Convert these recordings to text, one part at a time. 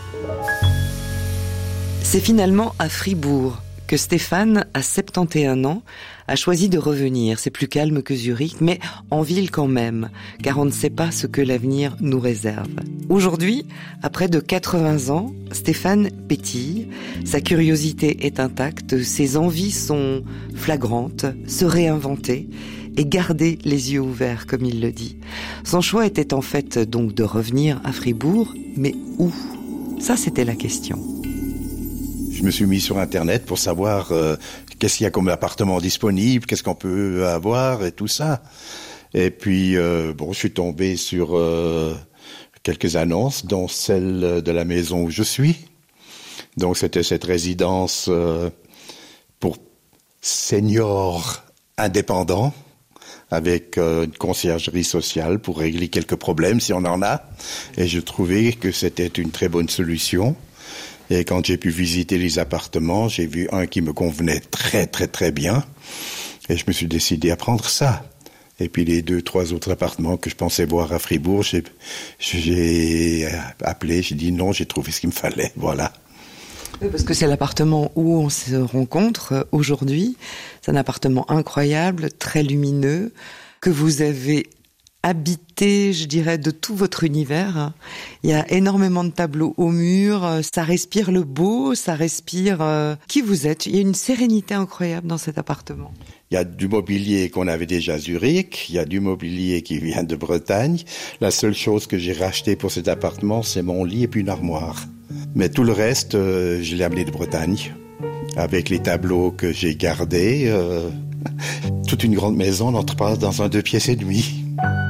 C'est finalement à Fribourg que Stéphane, à 71 ans, a choisi de revenir. C'est plus calme que Zurich, mais en ville quand même, car on ne sait pas ce que l'avenir nous réserve. Aujourd'hui, à près de 80 ans, Stéphane pétille, sa curiosité est intacte, ses envies sont flagrantes, se réinventer et garder les yeux ouverts, comme il le dit. Son choix était en fait donc de revenir à Fribourg, mais où ? Ça, c'était la question. Je me suis mis sur Internet pour savoir qu'est-ce qu'il y a comme appartement disponible, qu'est-ce qu'on peut avoir et tout ça. Et puis, je suis tombé sur quelques annonces, dont celle de la maison où je suis. Donc, c'était cette résidence pour seniors indépendants, avec une conciergerie sociale pour régler quelques problèmes si on en a. Et je trouvais que c'était une très bonne solution. Et quand j'ai pu visiter les appartements, j'ai vu un qui me convenait très très très bien. Et je me suis décidé à prendre ça. Et puis les 2-3 autres appartements que je pensais voir à Fribourg, j'ai appelé, j'ai dit non, j'ai trouvé ce qu'il me fallait, voilà. Oui, parce que c'est l'appartement où on se rencontre aujourd'hui. C'est un appartement incroyable, très lumineux, que vous avez habité, je dirais, de tout votre univers. Il y a énormément de tableaux au mur, ça respire le beau, ça respire qui vous êtes. Il y a une sérénité incroyable dans cet appartement. Il y a du mobilier qu'on avait déjà à Zurich, il y a du mobilier qui vient de Bretagne. La seule chose que j'ai racheté pour cet appartement, c'est mon lit et puis une armoire. Mais tout le reste, je l'ai amené de Bretagne, avec les tableaux que j'ai gardés. Toute une grande maison n'entre pas dans un 2 pièces et demi.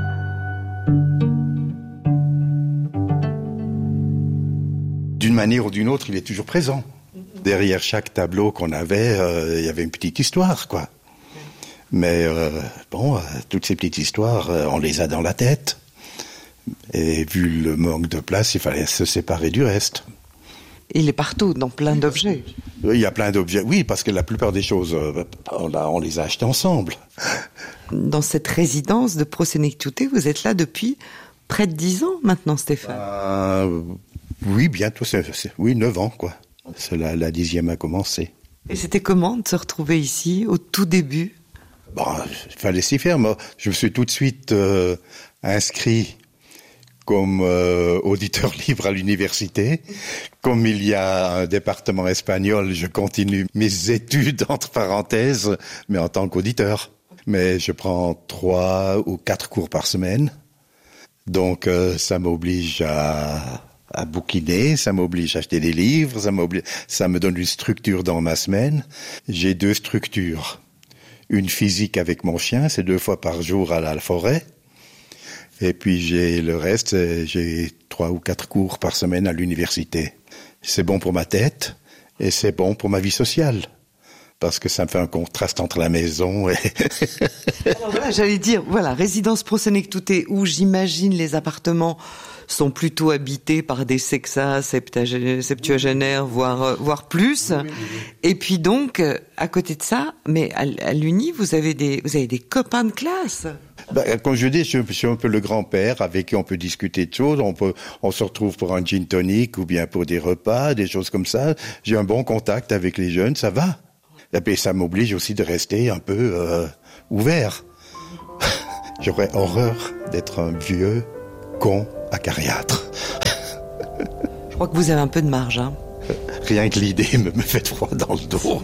D'une manière ou d'une autre, il est toujours présent. Derrière chaque tableau qu'on avait, il y avait une petite histoire, quoi. Mais toutes ces petites histoires, on les a dans la tête. Et vu le manque de place, il fallait se séparer du reste. Il est partout, dans plein d'objets. Il y a plein d'objets, oui, parce que la plupart des choses, on les a achetées ensemble. Dans cette résidence de Pro-Sénéctouté, vous êtes là depuis près de 10 ans maintenant, Stéphane. Oui, bientôt, 9 ans, quoi. La 10e a commencé. Et c'était comment de se retrouver ici, au tout début ? Il fallait s'y faire. Moi, je me suis tout de suite inscrit comme auditeur libre à l'université. Comme il y a un département espagnol, je continue mes études, entre parenthèses, mais en tant qu'auditeur. Mais je prends 3 ou 4 cours par semaine. Donc, ça m'oblige à bouquiner, ça m'oblige à acheter des livres, ça me donne une structure dans ma semaine. J'ai 2 structures. Une physique avec mon chien, c'est 2 fois par jour à la forêt. Et puis j'ai le reste, j'ai 3 ou 4 cours par semaine à l'université. C'est bon pour ma tête et c'est bon pour ma vie sociale. Parce que ça me fait un contraste entre la maison et... Alors voilà, j'allais dire, résidence Pro-Sénéctouté, où j'imagine les appartements sont plutôt habités par des sexas septuagénaires, voire plus. Oui. Et puis donc, à côté de ça, mais à l'Uni, vous avez des copains de classe. Comme je dis, je suis un peu le grand-père avec qui on peut discuter de choses. On se retrouve pour un gin tonic ou bien pour des repas, des choses comme ça. J'ai un bon contact avec les jeunes, ça va. Et puis ça m'oblige aussi de rester un peu ouvert. J'aurais horreur d'être un vieux con acariâtre. Je crois que vous avez un peu de marge, hein. Rien que l'idée me fait froid dans le dos.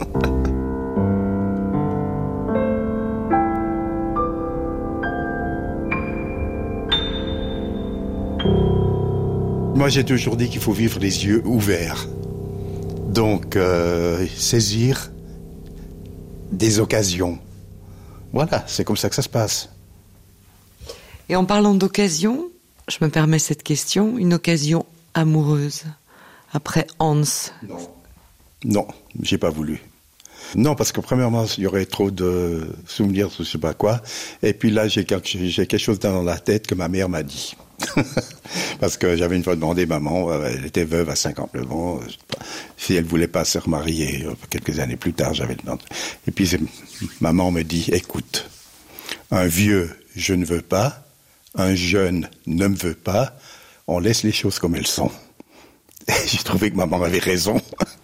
Moi, j'ai toujours dit qu'il faut vivre les yeux ouverts. Donc, saisir des occasions. Voilà, c'est comme ça que ça se passe. Et en parlant d'occasion, je me permets cette question, une occasion amoureuse, après Hans. Non, j'ai pas voulu. Non, parce que premièrement, il y aurait trop de souvenirs, je sais pas quoi. Et puis là, j'ai quelque chose dans la tête que ma mère m'a dit. Parce que j'avais une fois demandé maman, elle était veuve à 59 ans, si elle voulait pas se remarier. Quelques années plus tard, j'avais demandé. Et puis maman me dit, écoute, un vieux, je ne veux pas, un jeune ne me veut pas, on laisse les choses comme elles sont. J'ai trouvé que maman avait raison.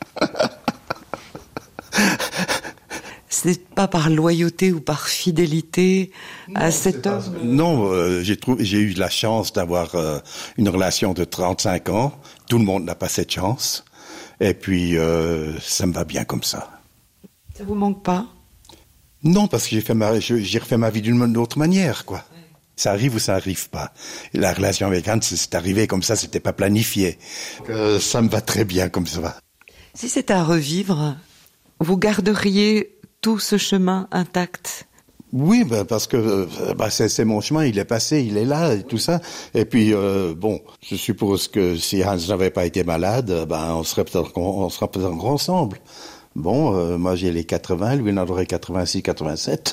C'est pas par loyauté ou par fidélité à cet homme? Non, j'ai eu la chance d'avoir une relation de 35 ans. Tout le monde n'a pas cette chance. Et puis, ça me va bien comme ça. Ça vous manque pas? Non, parce que j'ai refait ma vie d'une autre manière, quoi. Ouais. Ça arrive ou ça arrive pas. Et la relation avec Hans, c'est arrivé comme ça, c'était pas planifié. Ça me va très bien comme ça. Si c'était à revivre, vous garderiez tout ce chemin intact? Oui, parce que c'est mon chemin, il est passé, il est là, et tout ça. Et puis, je suppose que si Hans n'avait pas été malade, on serait peut-être ensemble. Bon, moi j'ai les 80, lui il en aurait 86, 87.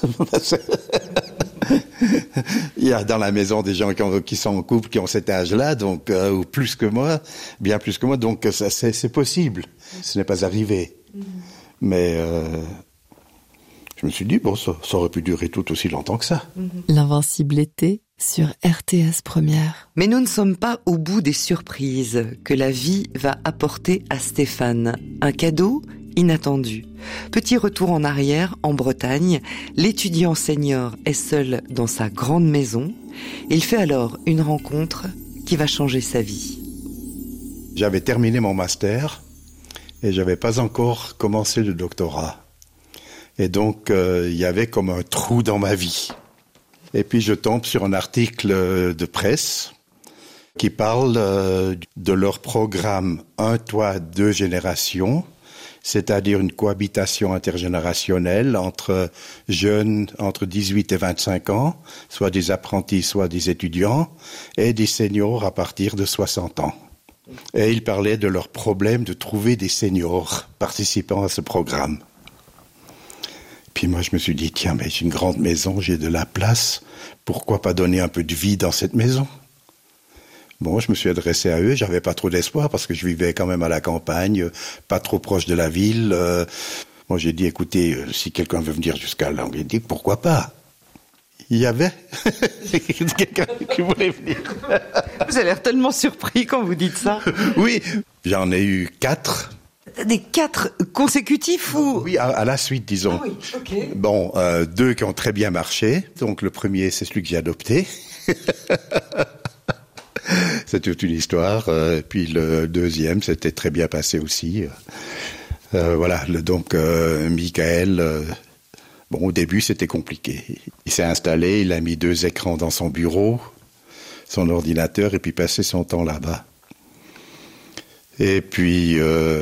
Il y a dans la maison des gens qui sont en couple, qui ont cet âge-là, donc ou plus que moi, bien plus que moi, donc c'est possible. Ce n'est pas arrivé. Mais je me suis dit, ça aurait pu durer tout aussi longtemps que ça. L'Invincible été sur RTS Première. Mais nous ne sommes pas au bout des surprises que la vie va apporter à Stéphane. Un cadeau inattendu. Petit retour en arrière, en Bretagne, l'étudiant senior est seul dans sa grande maison. Il fait alors une rencontre qui va changer sa vie. J'avais terminé mon master et j'avais pas encore commencé le doctorat. Et donc, il y avait comme un trou dans ma vie. Et puis, je tombe sur un article de presse qui parle de leur programme Un toit, deux générations, c'est-à-dire une cohabitation intergénérationnelle entre jeunes entre 18 et 25 ans, soit des apprentis, soit des étudiants, et des seniors à partir de 60 ans. Et ils parlaient de leur problème de trouver des seniors participant à ce programme. Puis moi, je me suis dit, tiens, mais j'ai une grande maison, j'ai de la place, pourquoi pas donner un peu de vie dans cette maison? Bon, je me suis adressé à eux, j'avais pas trop d'espoir parce que je vivais quand même à la campagne, pas trop proche de la ville. Moi, j'ai dit, écoutez, si quelqu'un veut venir jusqu'à là, on lui dit, pourquoi pas? Il y avait quelqu'un qui voulait venir. Vous avez l'air tellement surpris quand vous dites ça. Oui, j'en ai eu 4. Des 4 consécutifs ou? Oui, à la suite, disons. Ah oui, ok. Bon, 2 qui ont très bien marché. Donc le premier, c'est celui que j'ai adopté. C'est toute une histoire. Puis le deuxième, c'était très bien passé aussi. Voilà, donc Michael, au début, c'était compliqué. Il s'est installé, il a mis 2 écrans dans son bureau, son ordinateur, et puis passé son temps là-bas. Et puis...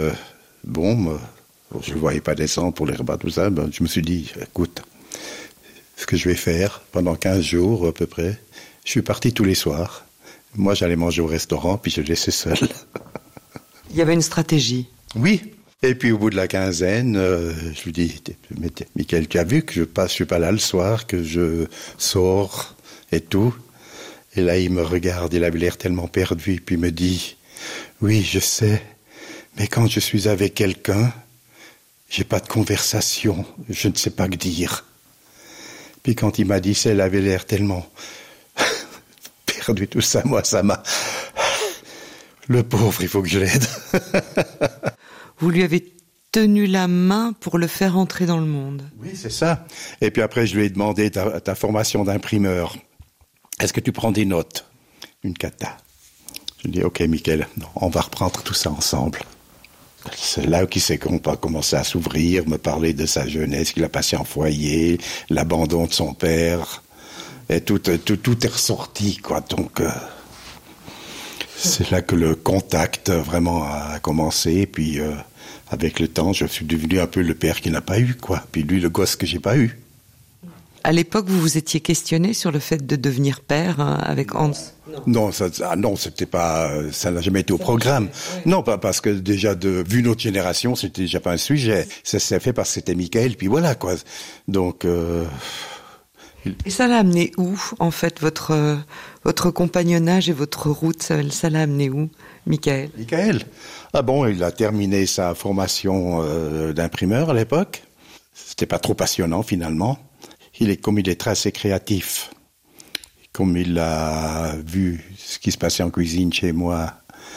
je ne le voyais pas descendre pour les repas, tout ça. Je me suis dit, écoute, ce que je vais faire pendant 15 jours à peu près, je suis parti tous les soirs. Moi, j'allais manger au restaurant, puis je le laissais seul. Il y avait une stratégie. Oui. Et puis au bout de la quinzaine, je lui dis, Michael, tu as vu que je suis pas là le soir, que je sors et tout. Et là, il me regarde, il avait l'air tellement perdu, puis il me dit, oui, je sais. Mais quand je suis avec quelqu'un, j'ai pas de conversation, je ne sais pas que dire. Puis quand il m'a dit ça, il avait l'air tellement perdu tout ça, moi ça m'a... Le pauvre, il faut que je l'aide. Vous lui avez tenu la main pour le faire entrer dans le monde. Oui, c'est ça. Et puis après, je lui ai demandé ta formation d'imprimeur. Est-ce que tu prends des notes? Une cata. Je lui ai dit, ok, Michael, on va reprendre tout ça ensemble. C'est là qu'on a commencé à s'ouvrir, me parler de sa jeunesse, qu'il a passé en foyer, l'abandon de son père, et tout est ressorti, quoi. Donc, c'est là que le contact vraiment a commencé, et puis avec le temps, je suis devenu un peu le père qu'il n'a pas eu, quoi. Puis lui, le gosse que j'ai pas eu. À l'époque, vous vous étiez questionné sur le fait de devenir père avec Hans? Non, c'était pas, ça n'a jamais été au programme. Ouais. Non, pas parce que déjà vu notre génération, c'était déjà pas un sujet. Ça s'est fait parce que c'était Michael, puis voilà, quoi. Donc. Et ça l'a amené où, en fait, votre compagnonnage et votre route, ça l'a amené où, Michael? Michael. Ah bon, il a terminé sa formation d'imprimeur à l'époque. C'était pas trop passionnant finalement. Comme il est très assez créatif, comme il a vu ce qui se passait en cuisine chez moi,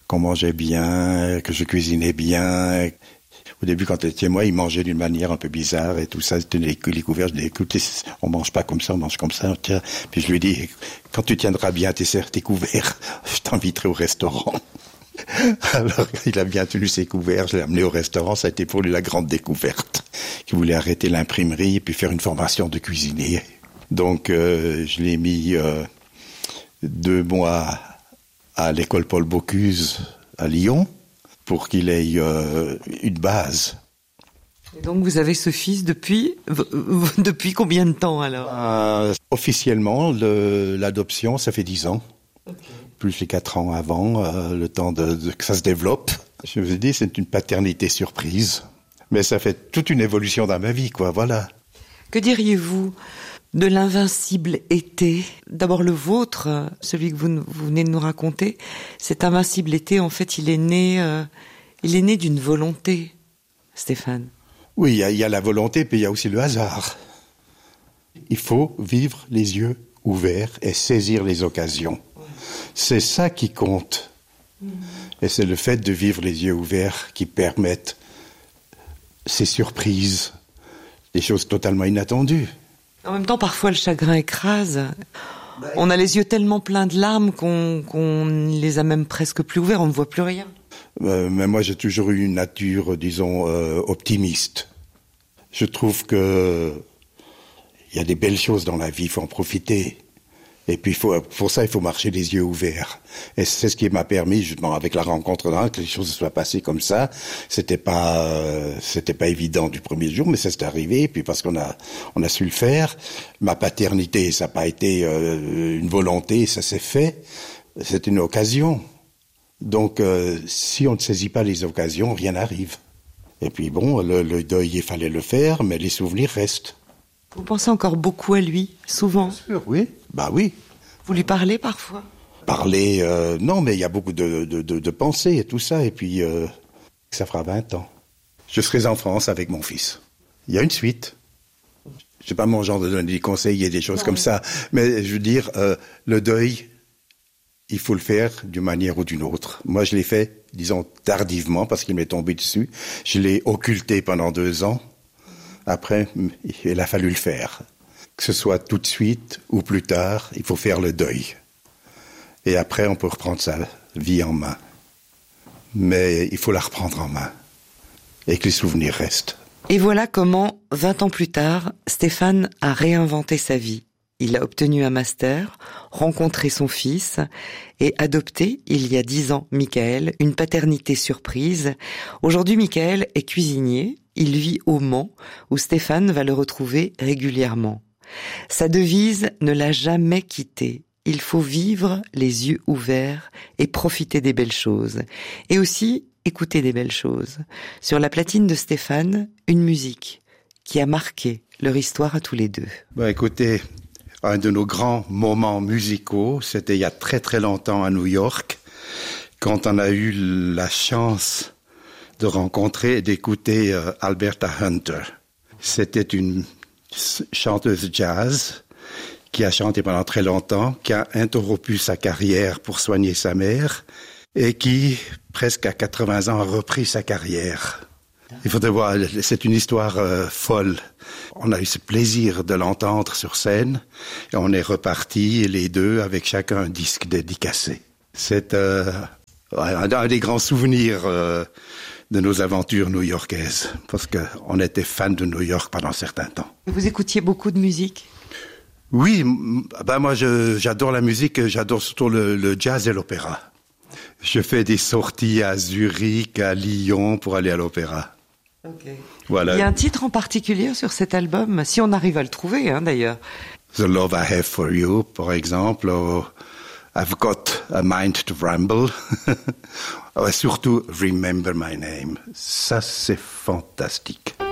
qu'on mangeait bien, que je cuisinais bien. Au début, quand il était chez moi, il mangeait d'une manière un peu bizarre et tout ça. C'était les couverts. Je dis, écoute, on mange pas comme ça, on mange comme ça. Tiens. Puis je lui dis, quand tu tiendras bien tes couverts, je t'inviterai au restaurant. Alors, il a bien tenu ses couverts. Je l'ai amené au restaurant. Ça a été pour lui la grande découverte. Il voulait arrêter l'imprimerie et puis faire une formation de cuisinier. Donc, je l'ai mis 2 mois à l'école Paul Bocuse à Lyon pour qu'il ait une base. Et donc vous avez ce fils depuis combien de temps alors? Officiellement, l'adoption, ça fait 10 ans. Okay. Plus les 4 ans avant, le temps que ça se développe. Je vous ai dit, c'est une paternité surprise. Mais ça fait toute une évolution dans ma vie, quoi, voilà. Que diriez-vous de l'invincible été? D'abord le vôtre, celui que vous venez de nous raconter. Cet invincible été, en fait, il est né d'une volonté, Stéphane. Oui, il y a la volonté, puis il y a aussi le hasard. Il faut vivre les yeux ouverts et saisir les occasions. Ouais. C'est ça qui compte. Et c'est le fait de vivre les yeux ouverts qui permettent ces surprises, des choses totalement inattendues. En même temps, parfois, le chagrin écrase. On a les yeux tellement pleins de larmes qu'on les a même presque plus ouverts, on ne voit plus rien. Mais moi, j'ai toujours eu une nature, disons, optimiste. Je trouve que il y a des belles choses dans la vie, il faut en profiter. Et puis, pour ça, il faut marcher les yeux ouverts. Et c'est ce qui m'a permis, justement, avec la rencontre d'un, que les choses se soient passées comme ça. C'était pas évident du premier jour, mais ça s'est arrivé. Et puis, parce qu'on a su le faire. Ma paternité, ça n'a pas été une volonté, ça s'est fait. C'est une occasion. Donc, si on ne saisit pas les occasions, rien n'arrive. Et puis, bon, le deuil, il fallait le faire, mais les souvenirs restent. Vous pensez encore beaucoup à lui, souvent? Bien sûr, oui. Bah oui. Vous lui parlez parfois? Parler, non, mais il y a beaucoup de pensées et tout ça. Et puis, ça fera 20 ans. Je serai en France avec mon fils. Il y a une suite. Je sais pas mon genre de donner des conseils et des choses comme ça. Mais je veux dire, le deuil, il faut le faire d'une manière ou d'une autre. Moi, je l'ai fait, disons, tardivement, parce qu'il m'est tombé dessus. Je l'ai occulté pendant 2 ans. Après, il a fallu le faire. Que ce soit tout de suite ou plus tard, il faut faire le deuil. Et après, on peut reprendre sa vie en main. Mais il faut la reprendre en main. Et que les souvenirs restent. Et voilà comment, 20 ans plus tard, Stéphane a réinventé sa vie. Il a obtenu un master, rencontré son fils et adopté, il y a 10 ans, Michael, une paternité surprise. Aujourd'hui, Michael est cuisinier. Il vit au Mans, où Stéphane va le retrouver régulièrement. Sa devise ne l'a jamais quitté. Il faut vivre les yeux ouverts et profiter des belles choses. Et aussi écouter des belles choses. Sur la platine de Stéphane, une musique qui a marqué leur histoire à tous les deux. Écoutez, un de nos grands moments musicaux, c'était il y a très très longtemps à New York, quand on a eu la chance de rencontrer et d'écouter Alberta Hunter. C'était une chanteuse jazz qui a chanté pendant très longtemps, qui a interrompu sa carrière pour soigner sa mère et qui, presque à 80 ans, a repris sa carrière. Il faudrait voir, c'est une histoire folle. On a eu ce plaisir de l'entendre sur scène et on est repartis les deux avec chacun un disque dédicacé. C'est un des grands souvenirs de nos aventures new-yorkaises, parce qu'on était fans de New York pendant un certain temps. Vous écoutiez beaucoup de musique? Oui, moi j'adore la musique, j'adore surtout le jazz et l'opéra. Je fais des sorties à Zurich, à Lyon pour aller à l'opéra. Okay. Voilà. Il y a un titre en particulier sur cet album, si on arrive à le trouver d'ailleurs. The Love I Have For You, par exemple, ou I've Got a Mind to Ramble. Surtout Remember My Name. Ça, c'est fantastique.